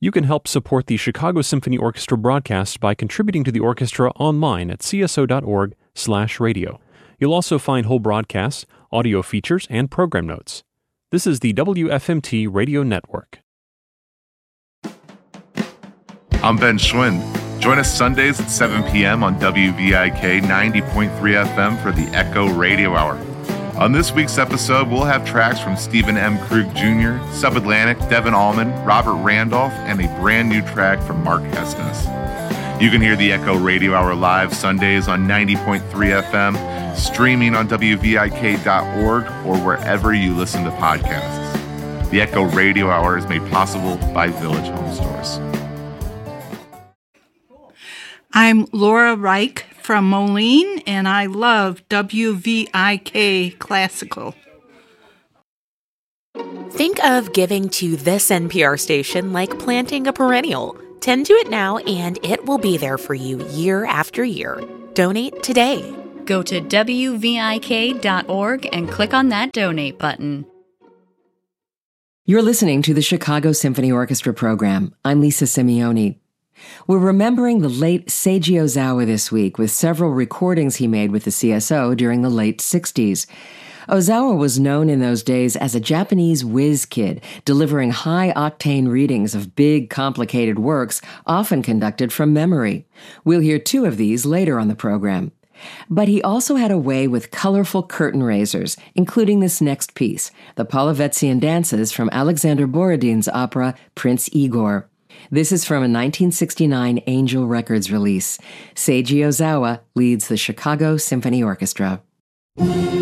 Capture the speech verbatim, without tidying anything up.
You can help support the Chicago Symphony Orchestra broadcast by contributing to the orchestra online at c s o dot org slash radio. You'll also find whole broadcasts, audio features, and program notes. This is the W F M T Radio Network. I'm Ben Schwinn. Join us Sundays at seven p.m. on W V I K ninety point three F M for the Echo Radio Hour. On this week's episode, we'll have tracks from Stephen M. Krug Junior, Subatlantic, Devin Allman, Robert Randolph, and a brand new track from Mark Hesnes. You can hear the Echo Radio Hour live Sundays on ninety point three F M, streaming on W V I K dot org, or wherever you listen to podcasts. The Echo Radio Hour is made possible by Village Home Stores. I'm Laura Reich from Moline, and I love W V I K Classical. Think of giving to this N P R station like planting a perennial. Tend to it now, and it will be there for you year after year. Donate today. Go to W V I K dot org and click on that donate button. You're listening to the Chicago Symphony Orchestra program. I'm Lisa Simeone. We're remembering the late Seiji Ozawa this week with several recordings he made with the C S O during the late sixties. Ozawa was known in those days as a Japanese whiz kid, delivering high-octane readings of big, complicated works, often conducted from memory. We'll hear two of these later on the program. But he also had a way with colorful curtain raisers, including this next piece, the Polovetzian Dances from Alexander Borodin's opera Prince Igor. This is from a nineteen sixty-nine Angel Records release. Seiji Ozawa leads the Chicago Symphony Orchestra.